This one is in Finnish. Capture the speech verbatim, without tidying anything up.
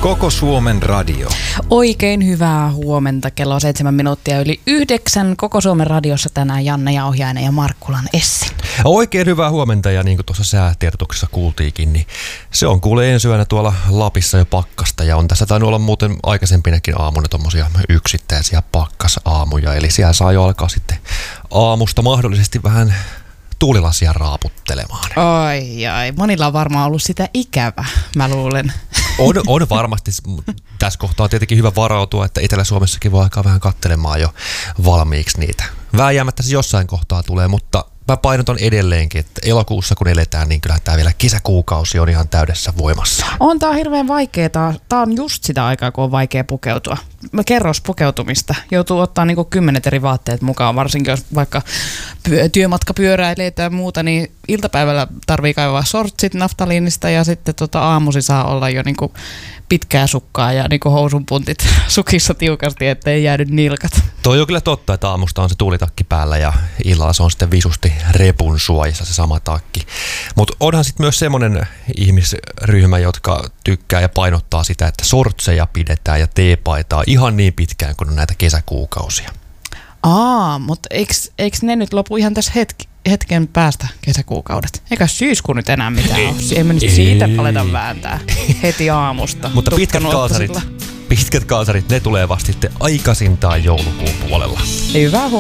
Koko Suomen radio. Oikein hyvää huomenta. Kello on seitsemän minuuttia yli yhdeksän. Koko Suomen radiossa tänään Janne Jauhiainen ja Markkulan Essi. Oikein hyvää huomenta, ja niin kuin tuossa säätiedotuksessa kuultiinkin, niin se on kuule ensi yönä tuolla Lapissa jo pakkasta. Ja on tässä tainnut olla muuten aikaisempinakin aamuna tommosia yksittäisiä pakkasaamuja. Eli siellä saa jo alkaa sitten aamusta mahdollisesti vähän tuulilasia raaputtelemaan. Ai ai, monilla on varmaan ollut sitä ikävä, mä luulen. On, on varmasti. Tässä kohtaa on tietenkin hyvä varautua, että Etelä-Suomessakin voi alkaa vähän katselemaan jo valmiiksi niitä. Vääjäämättä se jossain kohtaa tulee, mutta mä painotan edelleenkin, että elokuussa kun eletään, niin kyllä tämä vielä kesäkuukausi on ihan täydessä voimassa. On, tää on hirveän vaikeeta. Tää on just sitä aikaa, kun on vaikea pukeutua. Mä kerros pukeutumista. Joutuu ottaa niinku kymmenet eri vaatteet mukaan, varsinkin jos vaikka pyö- työmatka pyöräilee tai muuta, niin iltapäivällä tarvii kaivaa sortsit naftaliinista ja sitten tota aamusi saa olla jo niinku pitkää sukkaa ja niinku housunpuntit sukissa tiukasti, ettei jäädy nilkat. Toi on kyllä totta, että aamusta on se tuulitakki päällä ja illalla se on sitten visusti repun suojissa se sama takki. Mutta onhan sitten myös semmoinen ihmisryhmä, jotka tykkää ja painottaa sitä, että sortseja pidetään ja teepaitaa ihan niin pitkään kuin on näitä kesäkuukausia. Aa, mutta eikö ne nyt lopu ihan tässä hetki, hetken päästä kesäkuukaudet? Eikä syyskuun nyt enää mitään ole. Ei me nyt siitä aleta vääntää heti aamusta. Mutta pitkät kalsarit, pitkät kalsarit, ne tulee vasta sitten aikaisintaan joulukuun puolella. Hyvää huomenta.